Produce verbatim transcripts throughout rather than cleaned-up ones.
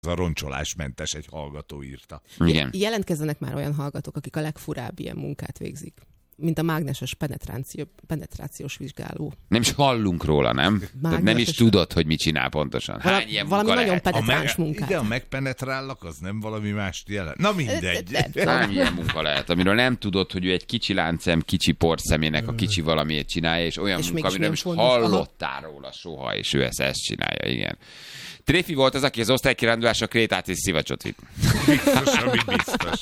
a roncsolásmentes, egy hallgató írta. Igen. Jelentkezzenek már olyan hallgatók, akik a legfurább ilyen munkát végzik, mint a mágneses penetráció, penetrációs vizsgáló. Nem is hallunk róla, nem? Tehát nem is tudod, hogy mit csinál pontosan. Hány Val- ilyen valami munka nagyon lehet? penetráns meg, munkát. igen, a megpenetrállak, az nem valami mást jelent. Na mindegy. Hány ilyen munka lehet, amiről nem tudod, hogy ő egy kicsi láncem, kicsi porszemének a kicsi valamiért csinálja, és olyan és munka, amiről nem is fontos. hallottál róla soha, és ő ezt, ezt csinálja, igen. Tréfi volt az, aki az osztálykirándulásra krétát és szivacsot vitt. Biztos, ami biztos.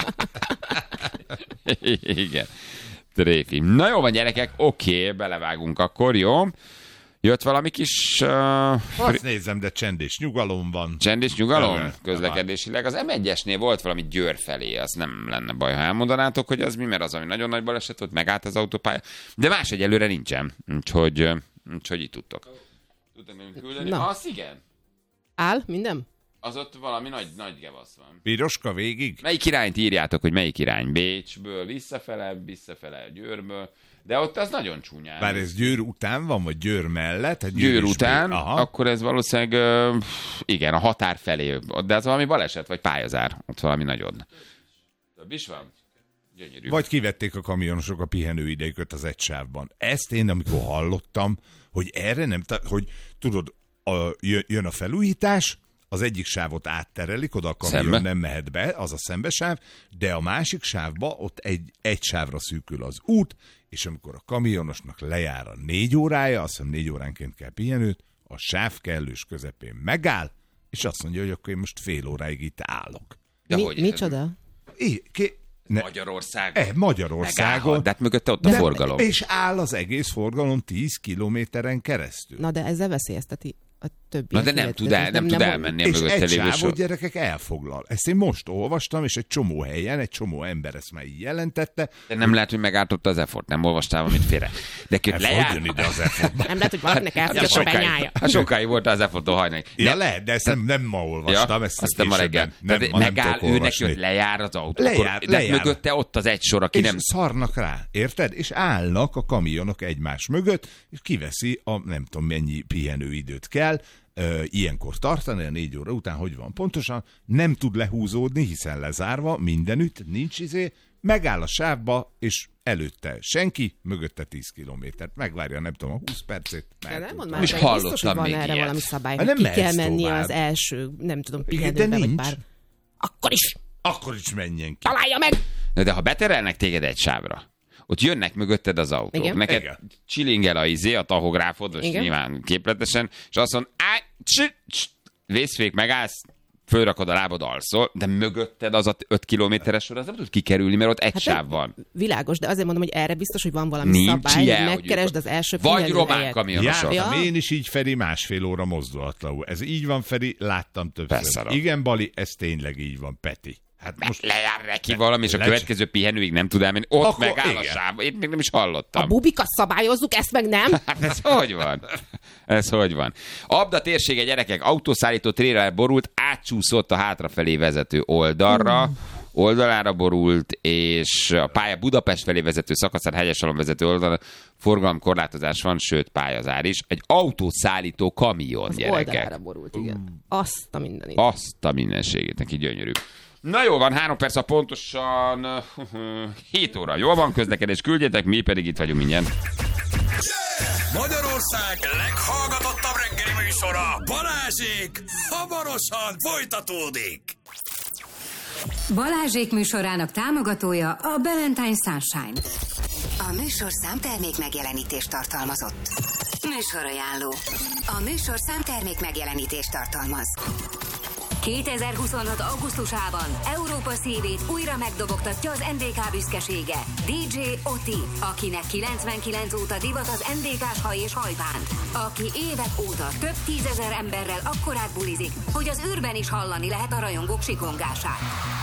Igen. Tréfi. Na jó van, gyerekek, oké, belevágunk akkor, jó? Jött valami kis... Uh, Azt nézem, de csend és nyugalom van. Csend és nyugalom Igen. közlekedésileg. Az em egyesnél volt valami Győr felé, az nem lenne baj, ha elmondanátok, hogy az mi, mert az, ami nagyon nagy baleset volt, megállt az autópálya. De más egyelőre nincsen, úgyhogy, úgyhogy itt tudtok. Tudtam én küldeni? Na. Az igen. Áll minden? Az ott valami nagy, nagy gevasz van. Piroska végig? Melyik irányt írjátok, hogy melyik irány? Bécsből, visszafele, visszafele Győrből. De ott az nagyon csúnyán. Bár ez Győr után van, vagy Győr mellett? Hát Győr is után, Bé- Aha. akkor ez valószínűleg, uh, igen, a határ felé. De az valami baleset, vagy pályazár. Ott valami nagyon. Több is van? Gyönyörű. Vagy kivették a kamionosok a pihenőidejüket az egy sávban. Ezt én, amikor hallottam, hogy erre nem, hogy tudod, a, jön a felújítás, az egyik sávot átterelik, oda a kamion Szembe? nem mehet be, az a szembesáv, de a másik sávba ott egy, egy sávra szűkül az út, és amikor a kamionosnak lejár a négy órája, azt hiszem négy óránként kell pihenőt, a sáv kellős közepén megáll, és azt mondja, hogy akkor én most fél óráig itt állok. De Mi, hogy? micsoda? É, ké, ne, Magyarországon. eh, Magyarországon. Megállhat, de hát mögötte ott a De- forgalom. És áll az egész forgalom tíz kilométeren keresztül. Na de ezzel veszélyezteti a többi. Na de nem tud, el, nem tud elmenni a És mögötte egy lévő sávot, sor. gyerekek, elfoglal. Ezt én most olvastam, és egy csomó helyen, egy csomó ember ezt már így jelentette. De nem lehet, hogy megártotta az effort, nem olvastál valamit félre. De ki El lejár... fog jönni ide az effort. Nem lehet, hogy valakinek Hát elfogyott a sokáig, penyája. hát sokáig volt az efforttól hajnali. Ja, lehet, de ezt nem, nem ma olvastam. Ja, ezt aztán ma reggel. Nem, Tehát ma nem megáll, tudok őnek olvasni. jött, lejár az autó. Lejár, akkor, de lejár. mögötte ott az egy sor, aki És nem... szarnak rá, érted? És állnak a kamionok egymás mögött, és kiveszi a nem tudom mennyi pihenőidőt kell, Ö, ilyenkor tartani, a négy óra után, hogy van pontosan, nem tud lehúzódni, hiszen lezárva, mindenütt, nincs izé, megáll a sávba, és előtte senki, mögötte tíz kilométert. Megvárja, nem tudom, a húsz percét. De nem mondd És már, biztos, hallottam hogy van még erre ilyet. valami szabály, Hát hogy nem ki kell mehetsz menni tovább. az első, nem tudom, De pihenőbe, vagy nincs. bár... Akkor is Akkor is menjen ki. találja meg! Na de ha beterelnek téged egy sávra, ott jönnek mögötted az autók. Igen. Neked Igen. csilingel a izé, a tahográfod, most Igen. nyilván képletesen, és azt mondod, áj, csi, csi, vészfék, megállsz, fölrakod a lábad, alszol, de mögötted az a öt kilométeres sor, az nem tud kikerülni, mert ott egy Hát sáv nem- van. Világos, de azért mondom, hogy erre biztos, hogy van valami Nincs szabály, ilyen, hogy hogy megkeresd ők- az első Vagy román pihenőhelyet. kamionosok. Ja. Jártam én is így, Feri, másfél óra mozdulatlanul. Ez így van, Feri, láttam többször. Beszarok. Igen, Bali, ez tényleg így van, Peti. Hát most Lejár neki Le- valami, és a le- következő pihenőig nem tud elmenni. Ott Akkor megáll a igen. sáv. Én még nem is A hallottam. bubikat szabályozzuk, ezt meg nem? Hát ez hogy van? Ez hogy van? Abda térsége, gyerekek, autószállító tréler borult, átcsúszott a hátrafelé vezető oldalra, oldalára borult, és a pálya Budapest felé vezető szakaszán, Hegyesalon vezető oldalra forgalomkorlátozás van, sőt pályazár is. Egy autószállító kamion, Az gyerekek. oldalára borult, igen. Azt a mindenit. Azt a mindenségét, neki gyönyörű. Na jó van, három perc a pontosan hét óra. Jól van, közlekedés küldjetek, mi pedig itt vagyunk mindjárt. Magyarország leghallgatottabb reggeli műsora, Balázsék, hamarosan folytatódik. Balázsék műsorának támogatója a Ballantyne Sunshine. A műsorszám termék megjelenítést tartalmazott. Műsorajánló. A műsorszám termék megjelenítést tartalmaz. kétezer-huszonhat. augusztusában Európa szívét újra megdobogtatja az en dé ká büszkesége. dé dzsé Oti, akinek kilencvenkilenc óta divat az en dé ká-s haj és hajbánt. Aki évek óta több tízezer emberrel akkorát bulizik, hogy az űrben is hallani lehet a rajongók sikongását.